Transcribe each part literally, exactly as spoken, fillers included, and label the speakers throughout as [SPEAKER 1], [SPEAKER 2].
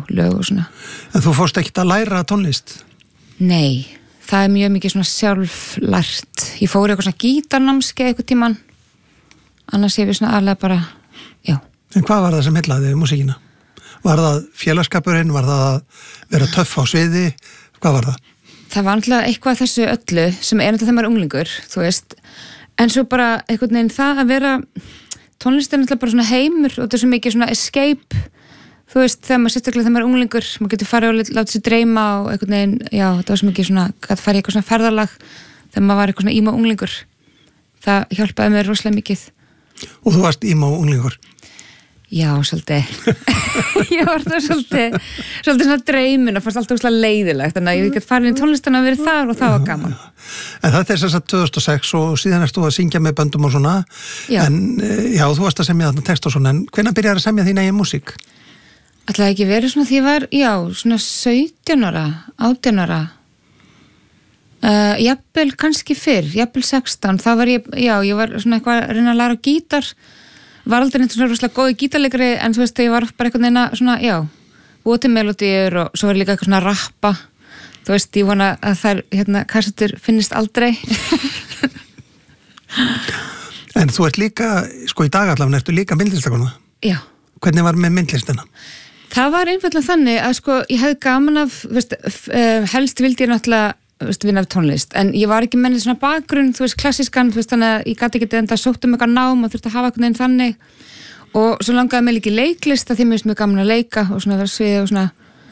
[SPEAKER 1] lög og svona.
[SPEAKER 2] En þú fórst ekkert að læra tónlist?
[SPEAKER 1] Nei, það er mjög mikið svona sjálflært. Ég fór eitthvað svona gítarnámskeið eitthvað tíman, annars ég við svona alveg bara, já.
[SPEAKER 2] En hvað var það sem heillaði við músíkina? Var það félagskapurinn, var það að vera töff á sviði, hvað var það?
[SPEAKER 1] Það var alltaf eitthvað þessu öllu sem er alltaf þegar maður er unglingur, þú veist, en svo bara einhvern veginn það að vera, tónlist er alltaf bara svona heimur og þetta er svo mikið svona escape, þú veist, þegar maður sérstaklega þegar maður er unglingur, maður getur farið og láta sér dreyma og einhvern veginn, já, þetta var svo mikið svona, að fara í eitthvað svona ferðalag þegar maður var eitthvað svona íma unglingur, það hjálpaði mér rosalega mikið.
[SPEAKER 2] Og þú varst íma unglingur?
[SPEAKER 1] Já, svolítið. Ég var það svolítið, svolítið svona dreymin og fannst alltaf úrslega leiðilegt, þannig að ég get farin í tónlistina að vera þar og það var gaman.
[SPEAKER 2] En þetta er þess að tvö þúsund og sex og síðan erst þú að syngja með böndum og svona, já. En já, þú varst að semja þarna text og svona, en hvenær byrjar að semja þín eigin músík?
[SPEAKER 1] Ætlaði ekki verið svona því ég var, já, svona sautján ára, átján ára, uh, jafnvel kannski fyrr, jafnvel sextán, þá var ég, já, ég var svona eitthvað að reyna að læra gítar, var aldrei neitt svona rosalega góði gítarleikari en þú veist, ég var bara eitthvað neina svona, já, búið til melodíur og svo var líka eitthvað svona rappa, þú veist, ég vona að þær, hérna, kassettur finnist aldrei.
[SPEAKER 2] En þú ert líka, sko í dag allavega, ertu líka myndlistakona?
[SPEAKER 1] Já.
[SPEAKER 2] Hvernig var með myndlistina?
[SPEAKER 1] Það var einfallega þannig að sko, ég hefði gaman af, veist, helst vildi ég náttúrulega veist, vinna af tónlist, en ég var ekki mennið svona bakgrunn, þú veist, klassískan, þú veist, þannig að ég gæti ekki enda sótt um eitthvað nám og þurfti að hafa eitthvað einn þannig og svo langaði mig líka í leiklist að því mér finnst mjög gaman að leika og svona vera sviði og svona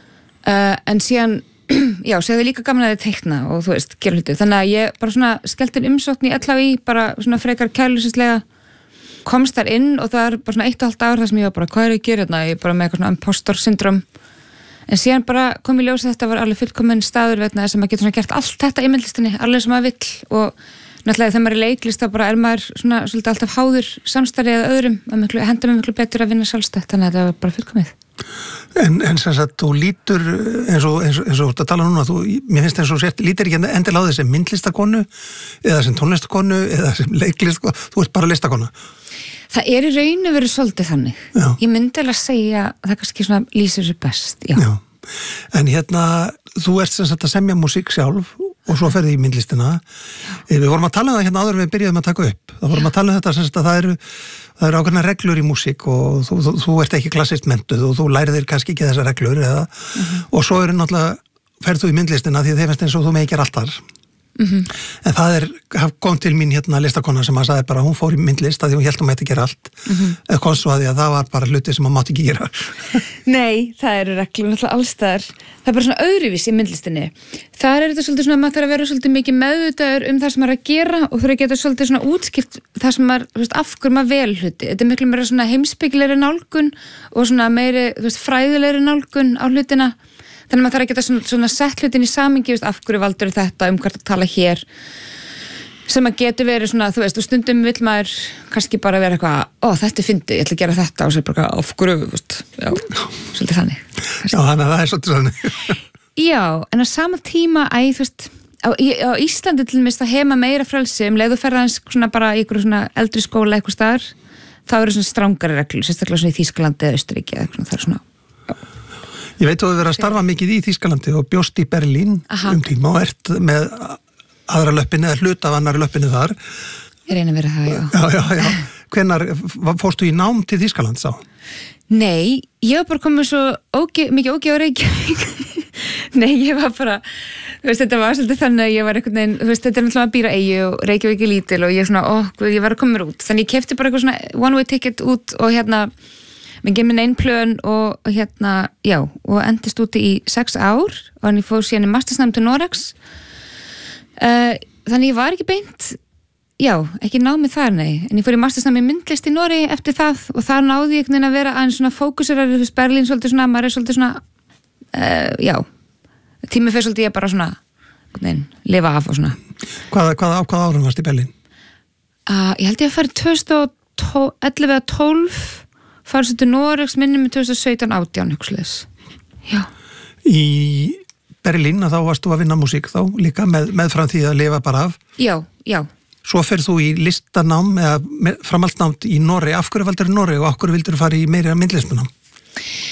[SPEAKER 1] uh, en síðan, já, séðu líka gaman að þið teikna og þú veist, gera hluti, þannig að ég bara svona skellti inn umsókn í L H I, bara svona frekar kærleysislega, komst þar inn og það er bara svona eitt og halvt ár þar sem ég var bara, hvað er ég að gera hérna, ég er bara með eitthvað svona impostor syndrom. En síðan bara kom ég ljósa að þetta var alveg fullkominn staður vegna þess að maður getur svona gert allt þetta í myndlistinni, alveg sem maður vill og náttúrulega þegar maður er í leiklist þá bara er maður svona svolítið alltaf háður samstarfi eða öðrum, að miklu, henda mig miklu betur að vinna sjálfstætt, þannig að þetta var bara fullkomið.
[SPEAKER 2] En, en sem sagt, þú lítur eins og, eins og, eins og þú tala núna, þú, mér finnst eins og sért, lítir ekki endilega á þess sem myndlistakonu eða sem tónlistakonu eða sem leiklist, þú ert bara listakona.
[SPEAKER 1] Það er í raun að vera svolítið þannig. Já. Ég myndi alveg að segja að það kannski svona lýsir sér best. Já.
[SPEAKER 2] Já. En hérna, þú ert sem sagt að semja músík sjálf og svo ferði í myndlistina. Já. Við vorum að tala um það hérna áður við byrjuðum að taka upp. Það vorum að tala um þetta sem sagt að það eru, það eru ákveðnar reglur í músík og þú, þú, þú ert ekki klassist mentuð og þú lærið kannski ekki þessar reglur eða, uh-huh. og svo eru náttúrulega, ferð þú í myndlistina því að þeir finnst eins og þú með ekki allt þar. Mm-hmm. En það er, kom til mín hérna listakona sem að sagði bara, hún fór í myndlist að því hún hélt hún mætti gera allt mm-hmm. eða kom svo að því að það var bara hluti sem hún mátti ekki gera.
[SPEAKER 1] Nei, það eru reglur náttúrulega allstaðar, það er bara svona öðruvís í myndlistinni. Það er þetta svolítið svona að maður þarf að vera svolítið mikið meðvitaður um það sem maður er að gera og þurfa að geta svolítið svona útskipt það sem maður, þú veist, af hverju maður vel hluti. Þetta er miklu meira svona heimspekilegri nálgun og svona meiri, þú veist, fræðilegri nálgun á hlutina. Þannig að maður þarf að geta svona, svona sett hlutin í samingi, veist, af hverju valdur þetta, um hvert að tala hér, sem að getur verið svona, þú veist, og stundum vill maður kannski bara vera eitthvað, ó, þetta er fyndið, ég ætla að gera þetta, og svo er bara af hverju, veist, já, svolítið þannig. Kannski.
[SPEAKER 2] Já, þannig að það er svolítið þannig.
[SPEAKER 1] Já, en á sama tíma, æ, þú veist, á, á Íslandi til dæmis það hema meira frelsi, um leið þú ferð aðeins svona bara í einhverju svona eldri skóla eitthvað staðar, þá eru svona strangari reglur, sérstaklega svona í Þýskalandi eða Austurríki eða eitthvað, það er svona.
[SPEAKER 2] Ég veit þú hefur verið að starfa mikið í Þýskalandi og bjóst í Berlín Aha. um tíma og ert með aðra löppinni eða hluta af annari löppinni þar.
[SPEAKER 1] Ég reyna að vera það, já.
[SPEAKER 2] Já, já, já. Hvenær fórstu í nám til Þýskaland sá?
[SPEAKER 1] Nei, ég var bara komið svo óge, mikið ógeð á Reykjavík. Nei, ég var bara, þú veist, þetta var svolítið þannig að ég var einhvern veginn, þú veist, þetta er náttúrulega að býra eigi og Reykjavík er lítil og ég er svona, ó, ég var að koma mér út. Þannig ég keypti bara eitthvað svona one way ticket út og hérna mér gef minn einn plön og hérna, já, og endist úti í sex ár og hann ég fór síðan í mastersnám til Noregs. Uh, þannig ég var ekki beint, já, ekki námið þar, nei, en ég fór í mastersnám í myndlist í Noregi eftir það og þar náði ég einhvern veginn að vera aðeins svona fókuserar í Berlín svolítið svona, maður er svolítið svona, uh, já, tími fyrir svolítið ég bara svona, einhvern veginn, lifa af og svona.
[SPEAKER 2] Hvaða, hvaða, hvaða árum varst í Berlín?
[SPEAKER 1] Uh, ég held ég að fara tvö þúsund og ellefu eða tólf farið svo til Noregs minni með tvö þúsund og sautján átján hugslaðis. Já.
[SPEAKER 2] Í Berlín að þá varst þú að vinna músík þá líka með, með fram því að lifa bara af.
[SPEAKER 1] Já, já.
[SPEAKER 2] Svo ferð þú í listanám eða framhaldsnámt í Noregi. Af hverju valdur Noregi og af hverju vildur þú fara í meira myndlismunám?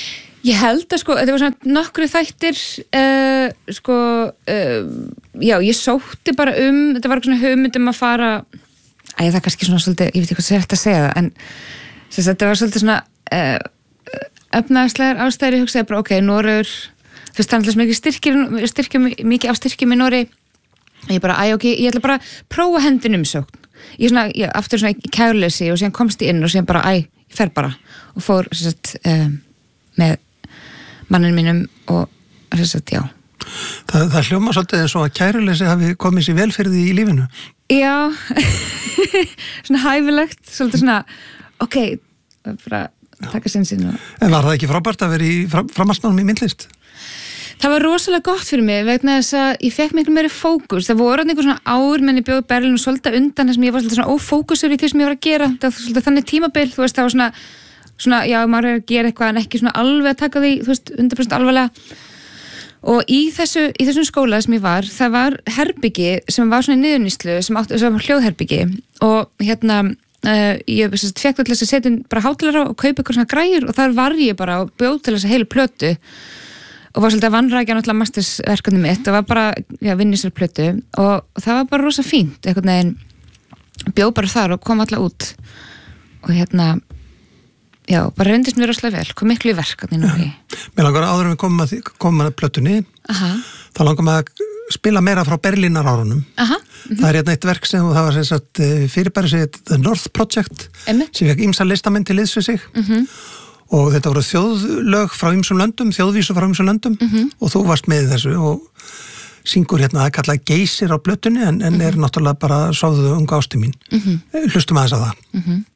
[SPEAKER 1] Ég held að sko, þetta var svona nokkru þættir uh, sko uh, já, ég sótti bara um þetta var svona hugmynd um að fara æ, það er kannski svona svolítið, ég veit ekki hvað það er hægt að segja það, en þess, þetta var svolítið svona uh, efnaðslegar ástæður, ég hugsaði bara, ok, Noregur þú veist, það er alltaf mikið styrkir, styrkir mikið á styrkjum í Noregi og ég bara, æ, ok, ég ætla bara að prófa hendin umsókn ég svona, ég, aftur svona í kærleysi og síðan komst ég inn og síðan bara, æ, ég fer bara og fór, sem sagt, um, með mannin mínum og, sem sagt, já
[SPEAKER 2] Það, það hljóma svolítið eins og að kæruleysi hafi komið sér vel fyrir því í lífinu
[SPEAKER 1] Já svona hæfilegt, svolítið svona ok, bara taka sinn sinn og...
[SPEAKER 2] En var það ekki frábært að vera í fram, framhaldsnámi í myndlist?
[SPEAKER 1] Það var rosalega gott fyrir mig vegna þess að ég fekk miklu meiri fókus. Það voru einhver svona ár menn ég bjóði í Berlín og svolítið undan þess að ég var svolítið svona ófókusur í því sem ég var að gera. Það var svolítið þannig tímabil, þú veist, það var svona, svona já, maður er að gera eitthvað en ekki svona alveg að taka því, þú veist, hundrað prósent alvarlega. Og í þessu, í þessum skóla sem ég var, það var herbyggi sem var svona í niðurníslu, sem, átt, sem var hljóðherbyggi og hérna, uh, ég fekk til þess að setja bara hátalara og kaupa eitthvað svona græjur og þar var ég bara og bjóð til þess að heilu plötu og var svolítið að vanrækja náttúrulega mastersverkefni mitt og var bara, já, vinni sér plötu og það var bara rosa fínt einhvern veginn, bjóð bara þar og kom alltaf út og hérna já, bara reyndist mér rosalega vel, kom miklu í verkefni nú í.
[SPEAKER 2] Mér langar áður en við komum að, komum að plötunni
[SPEAKER 1] Aha.
[SPEAKER 2] þá langar maður að spila meira frá Berlínar árunum
[SPEAKER 1] Aha. Mm-hmm.
[SPEAKER 2] Það er hérna eitt verk sem það var sem sagt fyrirbæri sig The North Project
[SPEAKER 1] Einmitt.
[SPEAKER 2] sem fekk ýmsa listamenn til liðs við sig
[SPEAKER 1] Mhm.
[SPEAKER 2] og þetta voru þjóðlög frá ýmsum löndum, þjóðvísu frá ýmsum löndum
[SPEAKER 1] Mhm.
[SPEAKER 2] og þú varst með þessu og syngur hérna að kalla Geysir á plötunni en, en er náttúrulega bara Sofðu unga ásti mín.
[SPEAKER 1] Mhm.
[SPEAKER 2] Hlustum aðeins á það.
[SPEAKER 1] Mhm.